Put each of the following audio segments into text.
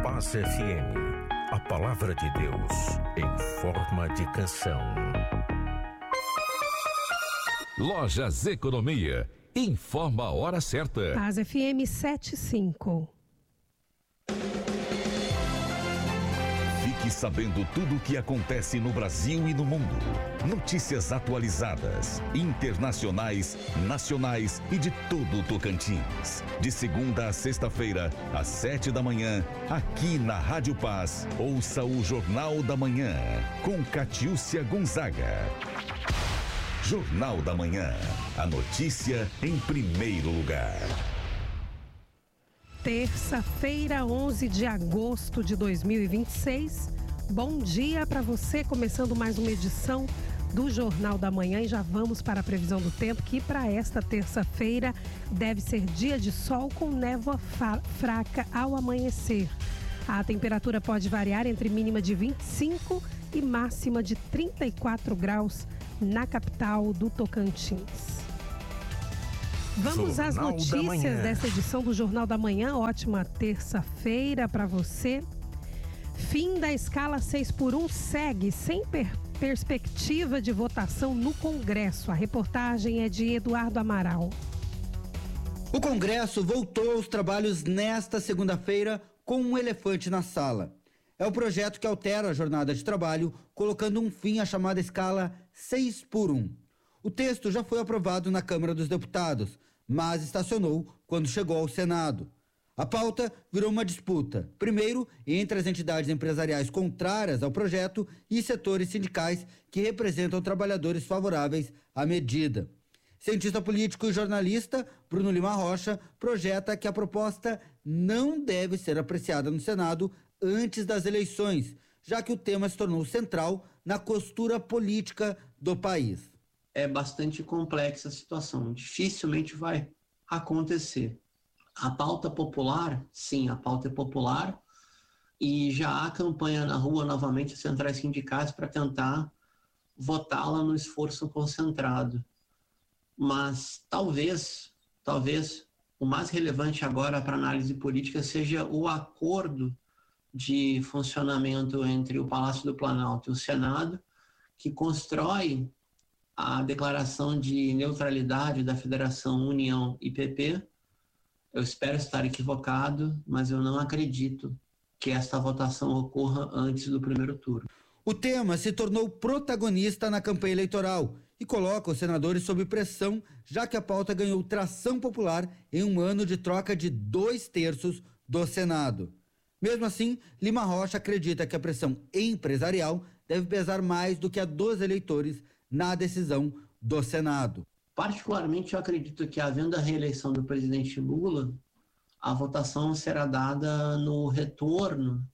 Paz FM, a palavra de Deus em forma de canção. Lojas Economia, informa a hora certa. Paz FM 75. Fique sabendo tudo o que acontece no Brasil e no mundo. Notícias atualizadas, internacionais, nacionais e de todo o Tocantins. De segunda a sexta-feira, às 7 da manhã, aqui na Rádio Paz, ouça o Jornal da Manhã, com Catiúcia Gonzaga. Jornal da Manhã, a notícia em primeiro lugar. Terça-feira, 11 de agosto de 2026. Bom dia para você, começando mais uma edição do Jornal da Manhã e já vamos para a previsão do tempo, que para esta terça-feira deve ser dia de sol com névoa fraca ao amanhecer. A temperatura pode variar entre mínima de 25 e máxima de 34 graus na capital do Tocantins. Vamos às notícias dessa edição do Jornal da Manhã. Ótima terça-feira para você. Fim da escala 6x1 segue sem perspectiva de votação no Congresso. A reportagem é de Eduardo Amaral. O Congresso voltou aos trabalhos nesta segunda-feira com um elefante na sala. É o projeto que altera a jornada de trabalho, colocando um fim à chamada escala 6x1. O texto já foi aprovado na Câmara dos Deputados, mas estacionou quando chegou ao Senado. A pauta virou uma disputa, primeiro entre as entidades empresariais contrárias ao projeto e setores sindicais que representam trabalhadores favoráveis à medida. Cientista político e jornalista Bruno Lima Rocha projeta que a proposta não deve ser apreciada no Senado antes das eleições, já que o tema se tornou central na costura política do país. É bastante complexa a situação, dificilmente vai acontecer. A pauta popular, sim, a pauta é popular e já há campanha na rua novamente, centrais sindicais, para tentar votá-la no esforço concentrado. Mas talvez o mais relevante agora para análise política seja o acordo de funcionamento entre o Palácio do Planalto e o Senado, que constrói a declaração de neutralidade da Federação União e PP. Eu espero estar equivocado, mas eu não acredito que esta votação ocorra antes do primeiro turno. O tema se tornou protagonista na campanha eleitoral e coloca os senadores sob pressão, já que a pauta ganhou tração popular em um ano de troca de 2/3 do Senado. Mesmo assim, Lima Rocha acredita que a pressão empresarial deve pesar mais do que a dos eleitores na decisão do Senado. Particularmente, eu acredito que, havendo a reeleição do presidente Lula, a votação será dada no retorno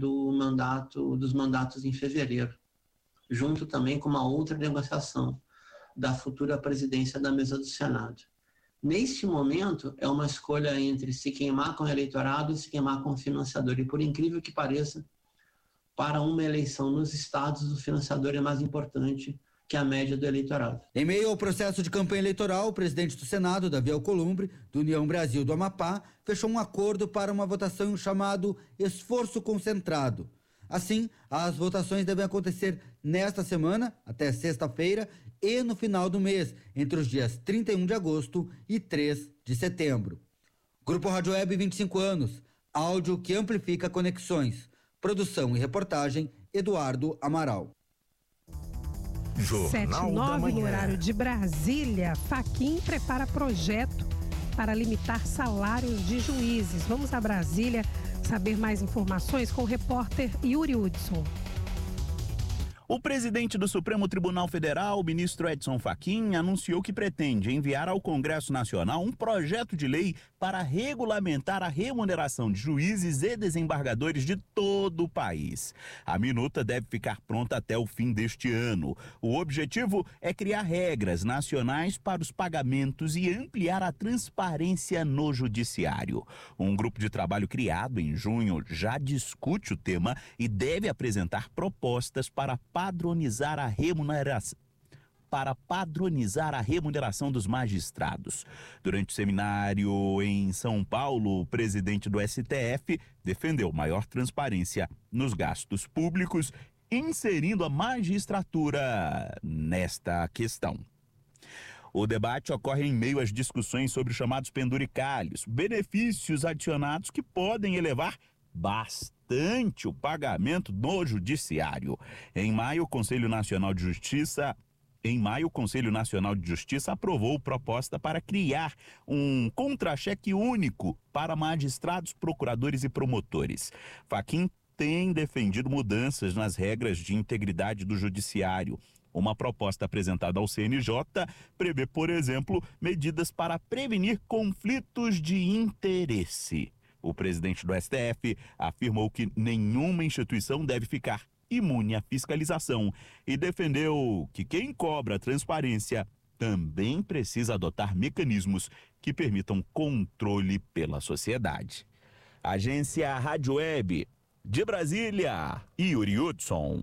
dos mandatos em fevereiro, junto também com uma outra negociação da futura presidência da mesa do Senado. Neste momento, é uma escolha entre se queimar com o eleitorado e se queimar com o financiador. E, por incrível que pareça, para uma eleição nos estados, o financiador é mais importante que a média do eleitorado. Em meio ao processo de campanha eleitoral, o presidente do Senado, Davi Alcolumbre, do União Brasil do Amapá, fechou um acordo para uma votação chamado esforço concentrado. Assim, as votações devem acontecer nesta semana, até sexta-feira, e no final do mês, entre os dias 31 de agosto e 3 de setembro. Grupo Rádio Web 25 anos, áudio que amplifica conexões. Produção e reportagem, Eduardo Amaral. 7:09 no horário de Brasília. Fachin prepara projeto para limitar salários de juízes. Vamos a Brasília saber mais informações com o repórter Yuri Hudson. O presidente do Supremo Tribunal Federal, o ministro Edson Fachin, anunciou que pretende enviar ao Congresso Nacional um projeto de lei para regulamentar a remuneração de juízes e desembargadores de todo o país. A minuta deve ficar pronta até o fim deste ano. O objetivo é criar regras nacionais para os pagamentos e ampliar a transparência no judiciário. Um grupo de trabalho criado em junho já discute o tema e deve apresentar propostas para padronizar a remuneração para padronizar a remuneração dos magistrados. Durante o seminário em São Paulo, o presidente do STF defendeu maior transparência nos gastos públicos, inserindo a magistratura nesta questão. O debate ocorre em meio às discussões sobre os chamados penduricalhos, benefícios adicionados que podem elevar bastante o pagamento no judiciário. Em maio, o Conselho Nacional de Justiça aprovou proposta para criar um contra-cheque único para magistrados, procuradores e promotores. Fachin tem defendido mudanças nas regras de integridade do judiciário. Uma proposta apresentada ao CNJ prevê, por exemplo, medidas para prevenir conflitos de interesse. O presidente do STF afirmou que nenhuma instituição deve ficar imune à fiscalização e defendeu que quem cobra transparência também precisa adotar mecanismos que permitam controle pela sociedade. Agência Rádio Web de Brasília, Yuri Hudson.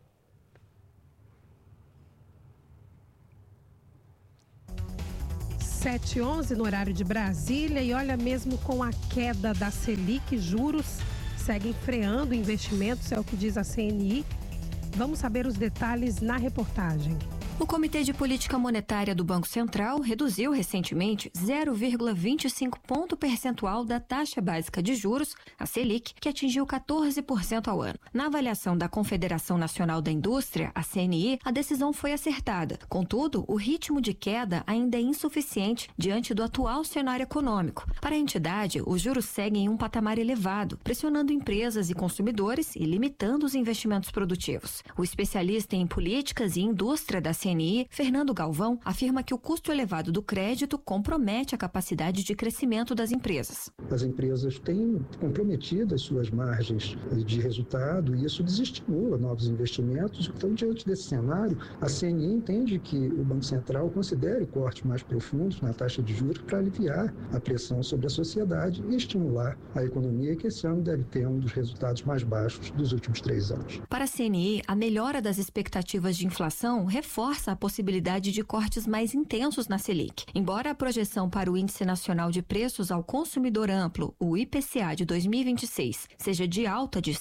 7h11 no horário de Brasília, e olha, mesmo com a queda da Selic, juros seguem freando investimentos, é o que diz a CNI. Vamos saber os detalhes na reportagem. O Comitê de Política Monetária do Banco Central reduziu recentemente 0,25 ponto percentual da taxa básica de juros, a Selic, que atingiu 14% ao ano. Na avaliação da Confederação Nacional da Indústria, a CNI, a decisão foi acertada. Contudo, o ritmo de queda ainda é insuficiente diante do atual cenário econômico. Para a entidade, os juros seguem em um patamar elevado, pressionando empresas e consumidores e limitando os investimentos produtivos. O especialista em políticas e indústria da CNI, Fernando Galvão, afirma que o custo elevado do crédito compromete a capacidade de crescimento das empresas. As empresas têm comprometido as suas margens de resultado e isso desestimula novos investimentos. Então, diante desse cenário, a CNI entende que o Banco Central considere cortes mais profundos na taxa de juros para aliviar a pressão sobre a sociedade e estimular a economia, que esse ano deve ter um dos resultados mais baixos dos últimos 3 anos. Para a CNI, a melhora das expectativas de inflação reforça a possibilidade de cortes mais intensos na Selic. Embora a projeção para o Índice Nacional de Preços ao Consumidor Amplo, o IPCA de 2026, seja de alta de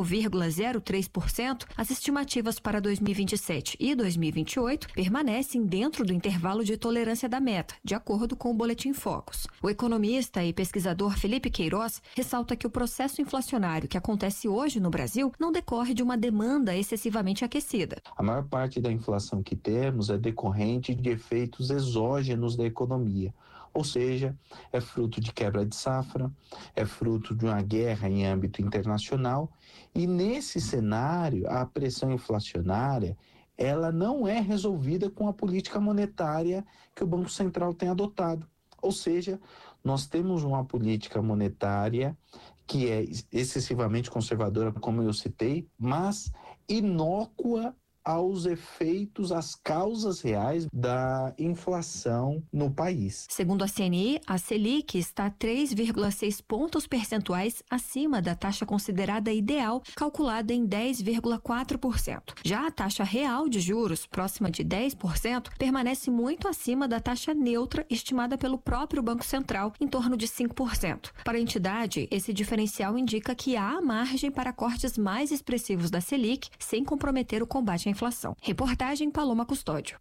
5,03%, as estimativas para 2027 e 2028 permanecem dentro do intervalo de tolerância da meta, de acordo com o Boletim Focus. O economista e pesquisador Felipe Queiroz ressalta que o processo inflacionário que acontece hoje no Brasil não decorre de uma demanda excessivamente aquecida. A maior parte da inflação que temos é decorrente de efeitos exógenos da economia, ou seja, é fruto de quebra de safra, é fruto de uma guerra em âmbito internacional, e nesse cenário a pressão inflacionária ela não é resolvida com a política monetária que o Banco Central tem adotado, ou seja, nós temos uma política monetária que é excessivamente conservadora, como eu citei, mas inócua aos efeitos, às causas reais da inflação no país. Segundo a CNI, a Selic está 3,6 pontos percentuais acima da taxa considerada ideal, calculada em 10,4%. Já a taxa real de juros, próxima de 10%, permanece muito acima da taxa neutra estimada pelo próprio Banco Central, em torno de 5%. Para a entidade, esse diferencial indica que há margem para cortes mais expressivos da Selic, sem comprometer o combate à inflação. Reportagem Paloma Custódio.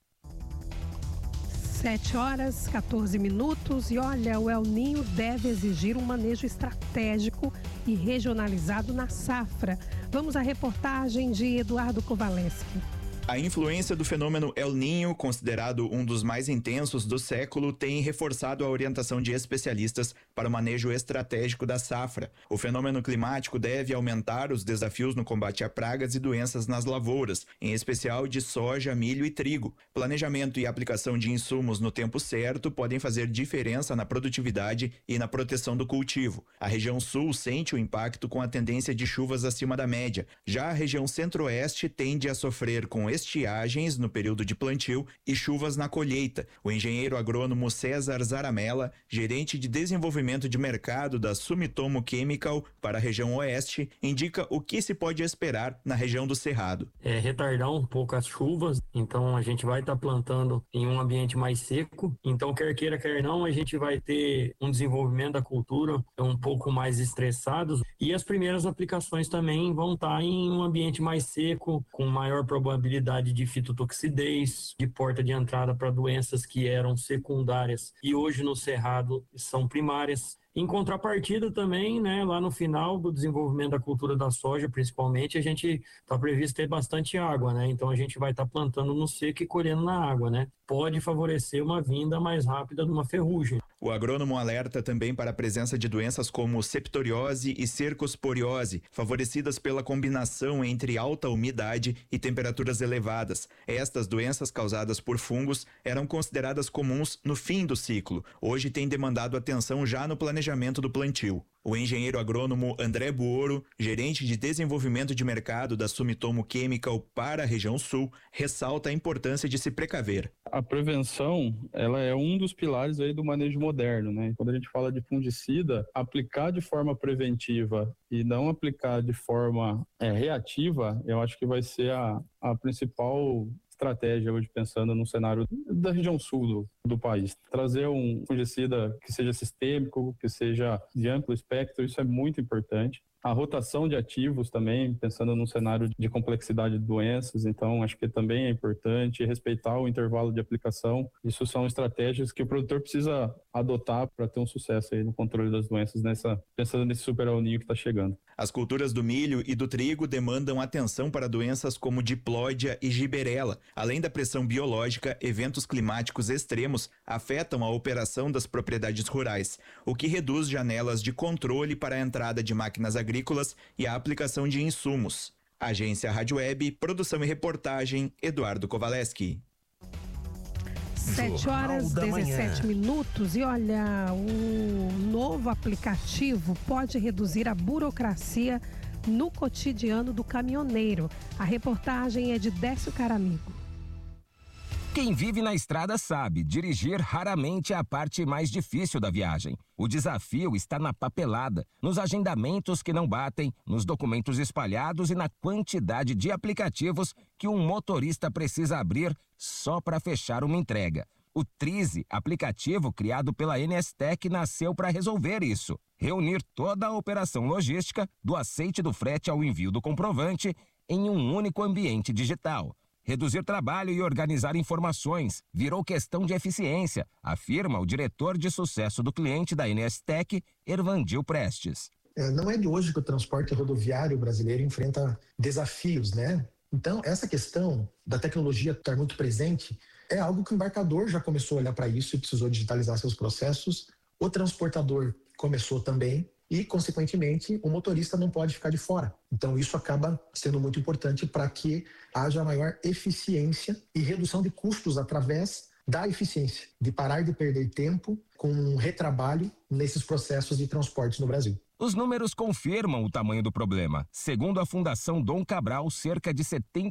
7h14 e olha, o El Ninho deve exigir um manejo estratégico e regionalizado na safra. Vamos à reportagem de Eduardo Kovaleski. A influência do fenômeno El Ninho, considerado um dos mais intensos do século, tem reforçado a orientação de especialistas para o manejo estratégico da safra. O fenômeno climático deve aumentar os desafios no combate a pragas e doenças nas lavouras, em especial de soja, milho e trigo. Planejamento e aplicação de insumos no tempo certo podem fazer diferença na produtividade e na proteção do cultivo. A região sul sente o impacto com a tendência de chuvas acima da média. Já a região centro-oeste tende a sofrer com estiagens no período de plantio e chuvas na colheita. O engenheiro agrônomo César Zaramella, gerente de desenvolvimento de mercado da Sumitomo Chemical para a região oeste, indica o que se pode esperar na região do Cerrado. Retardar um pouco as chuvas, então a gente vai estar plantando em um ambiente mais seco, então quer queira, quer não, a gente vai ter um desenvolvimento da cultura um pouco mais estressados e as primeiras aplicações também vão estar em um ambiente mais seco, com maior probabilidade de fitotoxidez, de porta de entrada para doenças que eram secundárias e hoje no Cerrado são primárias. Em contrapartida também, né, lá no final do desenvolvimento da cultura da soja, principalmente, a gente está previsto ter bastante água, né? Então a gente vai estar plantando no seco e colhendo na água, né? Pode favorecer uma vinda mais rápida de uma ferrugem. O agrônomo alerta também para a presença de doenças como septoriose e cercosporiose, favorecidas pela combinação entre alta umidade e temperaturas elevadas. Estas doenças causadas por fungos eram consideradas comuns no fim do ciclo. Hoje tem demandado atenção já no planejamento do plantio. O engenheiro agrônomo André Buoro, gerente de desenvolvimento de mercado da Sumitomo Chemical para a região sul, ressalta a importância de se precaver. A prevenção, ela é um dos pilares aí do manejo moderno, né? Quando a gente fala de fungicida, aplicar de forma preventiva e não aplicar de forma reativa, eu acho que vai ser a principal estratégia hoje, pensando no cenário da região sul do país. Trazer um fungicida que seja sistêmico, que seja de amplo espectro, isso é muito importante. A rotação de ativos também, pensando num cenário de complexidade de doenças, então acho que também é importante respeitar o intervalo de aplicação. Isso são estratégias que o produtor precisa adotar para ter um sucesso aí no controle das doenças, pensando nesse super El Niño que está chegando. As culturas do milho e do trigo demandam atenção para doenças como diplódia e giberela. Além da pressão biológica, eventos climáticos extremos afetam a operação das propriedades rurais, o que reduz janelas de controle para a entrada de máquinas agrícolas e a aplicação de insumos. Agência Rádio Web, produção e reportagem, Eduardo Kowaleski. 7h17. E olha, o novo aplicativo pode reduzir a burocracia no cotidiano do caminhoneiro. A reportagem é de Décio Caramigo. Quem vive na estrada sabe, dirigir raramente é a parte mais difícil da viagem. O desafio está na papelada, nos agendamentos que não batem, nos documentos espalhados e na quantidade de aplicativos que um motorista precisa abrir só para fechar uma entrega. O Trize, aplicativo criado pela NSTEC, nasceu para resolver isso. Reunir toda a operação logística, do aceite do frete ao envio do comprovante, em um único ambiente digital. Reduzir trabalho e organizar informações virou questão de eficiência, afirma o diretor de sucesso do cliente da NSTEC, Ervandil Prestes. Não é de hoje que o transporte rodoviário brasileiro enfrenta desafios, né? Então, essa questão da tecnologia estar muito presente é algo que o embarcador já começou a olhar para isso e precisou digitalizar seus processos. O transportador começou também. E, consequentemente, o motorista não pode ficar de fora. Então, isso acaba sendo muito importante para que haja maior eficiência e redução de custos através da eficiência, de parar de perder tempo com retrabalho nesses processos de transportes no Brasil. Os números confirmam o tamanho do problema. Segundo a Fundação Dom Cabral, cerca de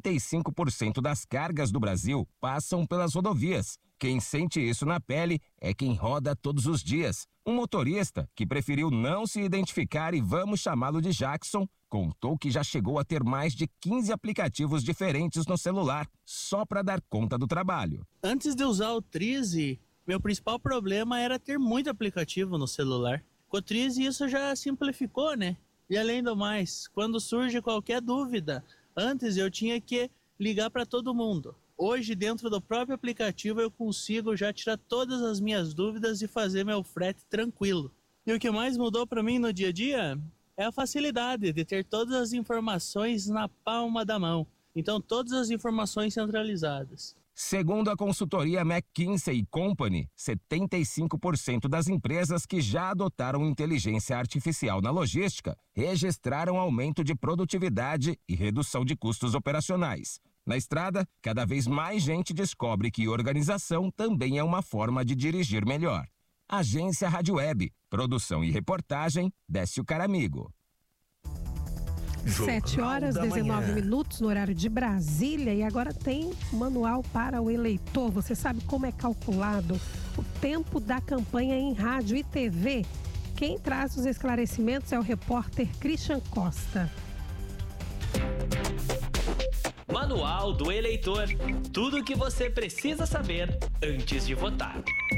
75% das cargas do Brasil passam pelas rodovias. Quem sente isso na pele é quem roda todos os dias. Um motorista que preferiu não se identificar e vamos chamá-lo de Jackson, contou que já chegou a ter mais de 15 aplicativos diferentes no celular, só para dar conta do trabalho. Antes de usar o Trize, meu principal problema era ter muito aplicativo no celular. Com o Trize isso já simplificou, né? E além do mais, quando surge qualquer dúvida, antes eu tinha que ligar para todo mundo. Hoje, dentro do próprio aplicativo, eu consigo já tirar todas as minhas dúvidas e fazer meu frete tranquilo. E o que mais mudou para mim no dia a dia é a facilidade de ter todas as informações na palma da mão. Então, todas as informações centralizadas. Segundo a consultoria McKinsey & Company, 75% das empresas que já adotaram inteligência artificial na logística registraram aumento de produtividade e redução de custos operacionais. Na estrada, cada vez mais gente descobre que organização também é uma forma de dirigir melhor. Agência Rádio Web, produção e reportagem, Décio Caramigo. 7h19 no horário de Brasília, e agora tem manual para o eleitor. Você sabe como é calculado o tempo da campanha em rádio e TV? Quem traz os esclarecimentos é o repórter Christian Costa. Manual do eleitor. Tudo o que você precisa saber antes de votar.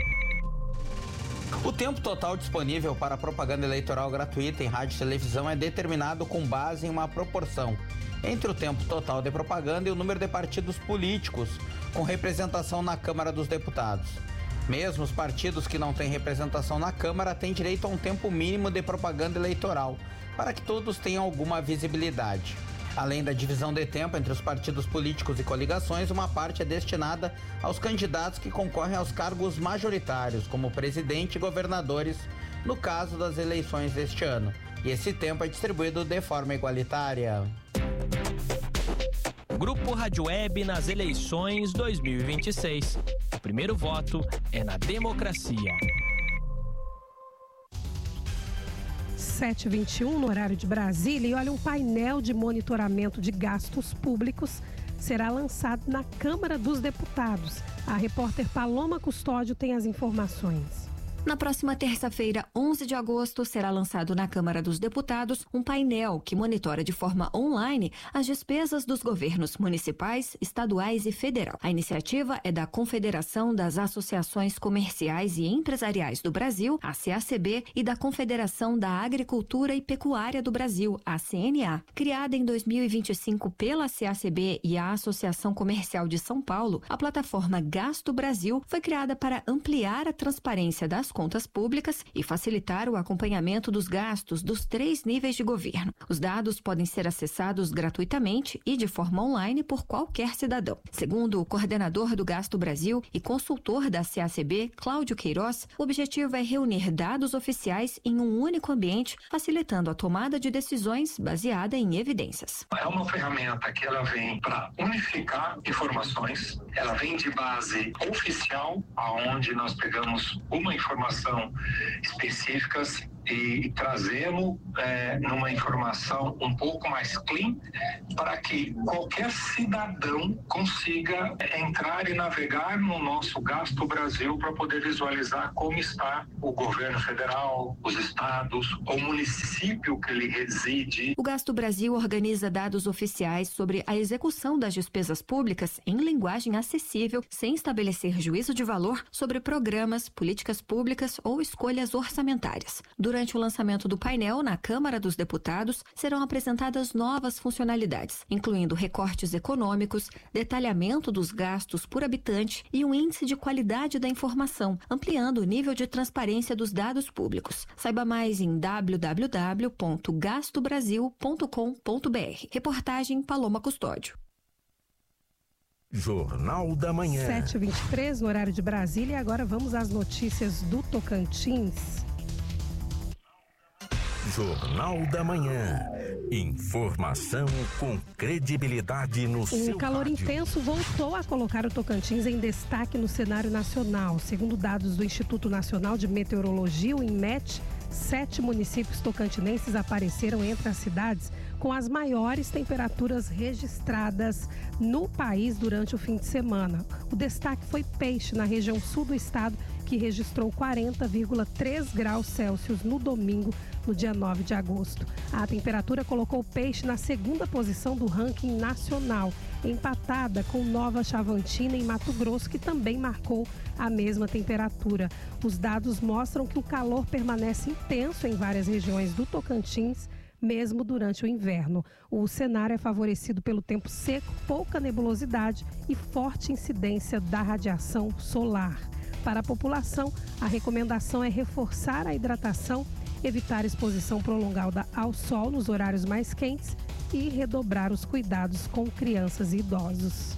O tempo total disponível para propaganda eleitoral gratuita em rádio e televisão é determinado com base em uma proporção entre o tempo total de propaganda e o número de partidos políticos com representação na Câmara dos Deputados. Mesmo os partidos que não têm representação na Câmara têm direito a um tempo mínimo de propaganda eleitoral, para que todos tenham alguma visibilidade. Além da divisão de tempo entre os partidos políticos e coligações, uma parte é destinada aos candidatos que concorrem aos cargos majoritários, como presidente e governadores, no caso das eleições deste ano. E esse tempo é distribuído de forma igualitária. Grupo Rádio Web nas eleições 2026. O primeiro voto é na democracia. 7h21 no horário de Brasília, e olha, um painel de monitoramento de gastos públicos será lançado na Câmara dos Deputados. A repórter Paloma Custódio tem as informações. Na próxima terça-feira, 11 de agosto, será lançado na Câmara dos Deputados um painel que monitora de forma online as despesas dos governos municipais, estaduais e federal. A iniciativa é da Confederação das Associações Comerciais e Empresariais do Brasil, a CACB, e da Confederação da Agricultura e Pecuária do Brasil, a CNA. Criada em 2025 pela CACB e a Associação Comercial de São Paulo, a plataforma Gasto Brasil foi criada para ampliar a transparência das contas públicas e facilitar o acompanhamento dos gastos dos 3 níveis de governo. Os dados podem ser acessados gratuitamente e de forma online por qualquer cidadão. Segundo o coordenador do Gasto Brasil e consultor da CACB, Cláudio Queiroz, o objetivo é reunir dados oficiais em um único ambiente, facilitando a tomada de decisões baseada em evidências. É uma ferramenta que ela vem para unificar informações, ela vem de base oficial, aonde nós pegamos uma informação específicas e trazemos numa informação um pouco mais clean para que qualquer cidadão consiga entrar e navegar no nosso Gasto Brasil para poder visualizar como está o governo federal, os estados, o município que ele reside. O Gasto Brasil organiza dados oficiais sobre a execução das despesas públicas em linguagem acessível, sem estabelecer juízo de valor sobre programas, políticas públicas ou escolhas orçamentárias. Durante o lançamento do painel na Câmara dos Deputados, serão apresentadas novas funcionalidades, incluindo recortes econômicos, detalhamento dos gastos por habitante e um índice de qualidade da informação, ampliando o nível de transparência dos dados públicos. Saiba mais em www.gastobrasil.com.br. Reportagem Paloma Custódio. Jornal da Manhã. 7h23 no horário de Brasília, e agora vamos às notícias do Tocantins. Jornal da Manhã. Informação com credibilidade no seu O calor rádio. intenso voltou a colocar o Tocantins em destaque no cenário nacional. Segundo dados do Instituto Nacional de Meteorologia, o INMET, 7 municípios tocantinenses apareceram entre as cidades com as maiores temperaturas registradas no país durante o fim de semana. O destaque foi Peixe, na região sul do estado, que registrou 40,3 graus Celsius no domingo, no dia 9 de agosto. A temperatura colocou Peixe na segunda posição do ranking nacional, empatada com Nova Chavantina, em Mato Grosso, que também marcou a mesma temperatura. Os dados mostram que o calor permanece intenso em várias regiões do Tocantins, mesmo durante o inverno. O cenário é favorecido pelo tempo seco, pouca nebulosidade e forte incidência da radiação solar. Para a população, a recomendação é reforçar a hidratação, evitar exposição prolongada ao sol nos horários mais quentes e redobrar os cuidados com crianças e idosos.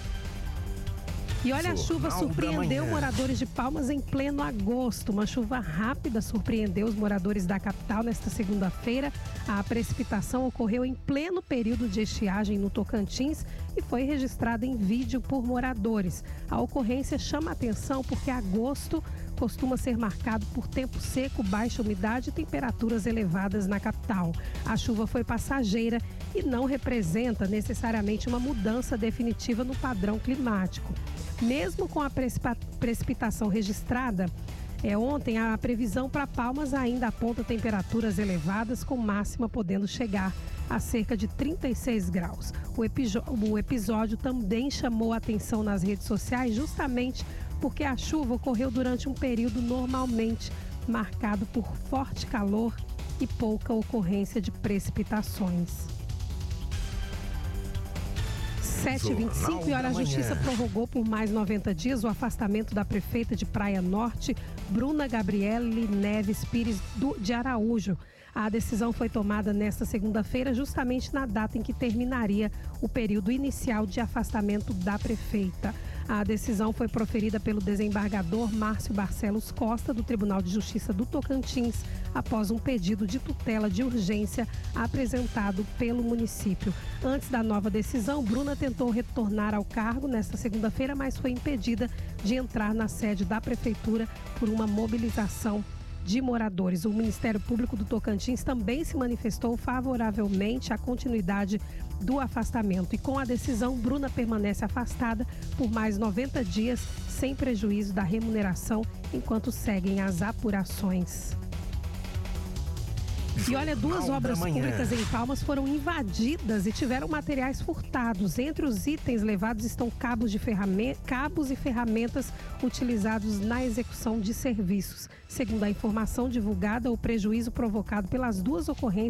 E olha, a chuva surpreendeu moradores de Palmas em pleno agosto. Uma chuva rápida surpreendeu os moradores da capital nesta segunda-feira. A precipitação ocorreu em pleno período de estiagem no Tocantins e foi registrada em vídeo por moradores. A ocorrência chama a atenção porque agosto costuma ser marcado por tempo seco, baixa umidade e temperaturas elevadas na capital. A chuva foi passageira e não representa necessariamente uma mudança definitiva no padrão climático. Mesmo com a precipitação registrada ontem, a previsão para Palmas ainda aponta temperaturas elevadas, com máxima podendo chegar a cerca de 36 graus. O episódio também chamou a atenção nas redes sociais justamente porque a chuva ocorreu durante um período normalmente marcado por forte calor e pouca ocorrência de precipitações. 7h25 e a Justiça prorrogou por mais 90 dias o afastamento da prefeita de Praia Norte, Bruna Gabriele Neves Pires de Araújo. A decisão foi tomada nesta segunda-feira, justamente na data em que terminaria o período inicial de afastamento da prefeita. A decisão foi proferida pelo desembargador Márcio Barcelos Costa, do Tribunal de Justiça do Tocantins, após um pedido de tutela de urgência apresentado pelo município. Antes da nova decisão, Bruna tentou retornar ao cargo nesta segunda-feira, mas foi impedida de entrar na sede da prefeitura por uma mobilização de moradores. O Ministério Público do Tocantins também se manifestou favoravelmente à continuidade do afastamento. E com a decisão, Bruna permanece afastada por mais 90 dias, sem prejuízo da remuneração, enquanto seguem as apurações. E olha, 2 obras públicas em Palmas foram invadidas e tiveram materiais furtados. Entre os itens levados estão cabos e ferramentas utilizados na execução de serviços. Segundo a informação divulgada, o prejuízo provocado pelas 2 ocorrências